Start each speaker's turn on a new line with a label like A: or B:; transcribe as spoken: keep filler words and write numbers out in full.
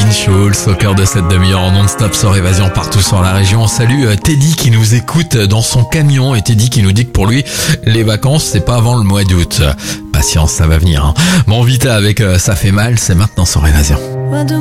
A: Schulz au cœur de cette demi-heure en non-stop sur Évasion partout sur la région. On salue Teddy qui nous écoute dans son camion et Teddy qui nous dit que pour lui, les vacances, c'est pas avant le mois d'août. Patience, ça va venir. Hein. Mon Vita avec euh, Ça fait mal, c'est maintenant sur Évasion.